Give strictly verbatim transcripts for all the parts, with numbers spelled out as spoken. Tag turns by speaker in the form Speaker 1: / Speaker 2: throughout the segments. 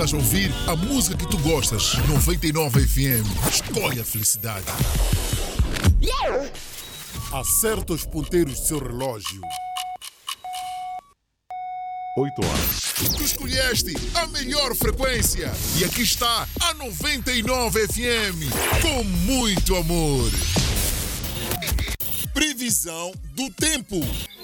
Speaker 1: Estás a ouvir a música que tu gostas. noventa e nove F M. Escolhe a felicidade. Acerta os ponteiros do seu relógio.
Speaker 2: oito horas.
Speaker 1: Tu escolheste a melhor frequência. E aqui está a noventa e nove F M. Com muito amor. Previsão do tempo.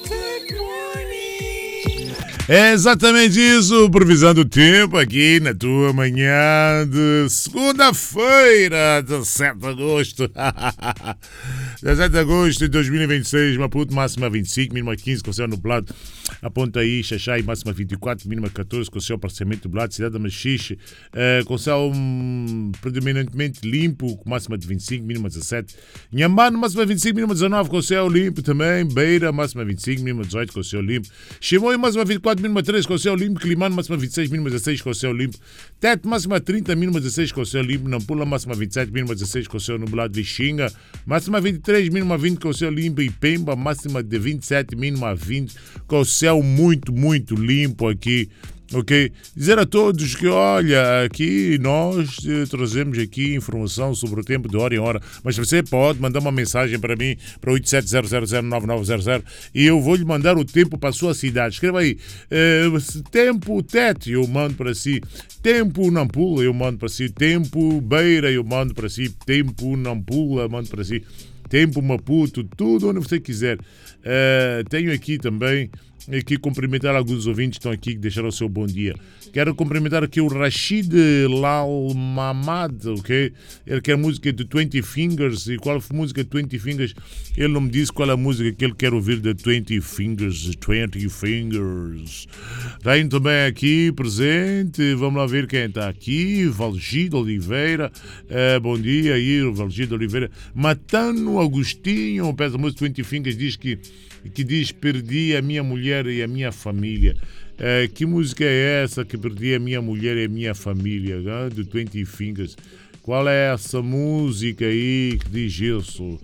Speaker 2: É exatamente isso, previsão do tempo aqui na tua manhã de segunda-feira, dezessete de agosto. dezessete de agosto de dois mil e vinte e seis, Maputo, máxima vinte e cinco, mínima quinze, com céu nublado. Apontaí, Xaxai, máxima vinte e quatro, mínima catorze, com céu parcialmente nublado. Cidade da Machixe, eh, com céu hum, predominantemente limpo, com máxima de vinte e cinco, mínima dezassete. Inhambane, máxima vinte e cinco, mínima dezanove, com céu limpo também. Beira, máxima vinte e cinco, mínima dezoito, com céu limpo. Chimoio, máxima vinte e quatro, mínima treze, com céu limpo. Climano, máxima vinte e seis, mínima dezesseis, com céu limpo. Tete, máxima trinta, mínima dezesseis, com céu limpo. Nampula, máxima vinte e sete, mínima dezesseis, com céu nublado. Lixinga, máxima vinte e três, mínima vinte, com céu limpo. E Pemba, máxima de vinte e sete, mínima vinte, com céu muito, muito limpo aqui. Ok? Dizer a todos que, olha, aqui nós eh, trazemos aqui informação sobre o tempo de hora em hora, mas você pode mandar uma mensagem para mim, para oito sete zero zero zero nove nove zero zero, e eu vou lhe mandar o tempo para a sua cidade. Escreva aí, eh, tempo Tete, eu mando para si. Tempo Nampula, eu mando para si. Tempo Beira, eu mando para si. Tempo Nampula, eu mando para si. Tempo Maputo, tudo onde você quiser. Eh, tenho aqui também aqui cumprimentar alguns ouvintes que estão aqui, que deixaram o seu bom dia. Quero cumprimentar aqui o Rashid Lal Mamad, ok? Ele quer música de twenty Fingers. E qual foi a música de twenty Fingers? Ele não me disse qual é a música que ele quer ouvir de twenty Fingers. twenty Fingers. Tem também aqui presente, vamos lá ver quem está aqui. Valgido Oliveira. Uh, bom dia aí, Valgido Oliveira. Matano Agostinho, peça a música twenty Fingers, diz que que diz: perdi a minha mulher e a minha família. Uh, que música é essa que perdi a minha mulher e a minha família? Uh, do twenty Fingers. Qual é essa música aí que diz isso? Uh,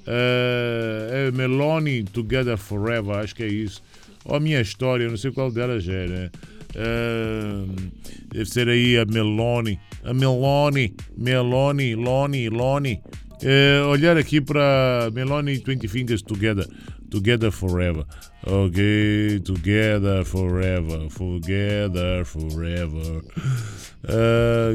Speaker 2: é Meloni, Together Forever, acho que é isso. Ou a minha história, não sei qual delas é, né? Uh, deve ser aí a Meloni. A Meloni, Meloni, Loni, Loni. Uh, olhar aqui para Meloni twenty Fingers Together. Together Forever. Ok, Together Forever. Together Forever. Uh,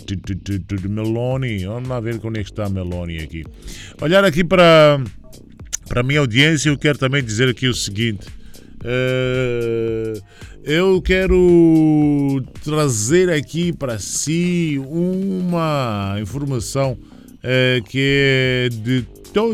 Speaker 2: Meloni. Vamos lá ver quando é que está a Meloni aqui. Olhar aqui para, para a minha audiência, eu quero também dizer aqui o seguinte. Uh, eu quero trazer aqui para si uma informação uh, que é de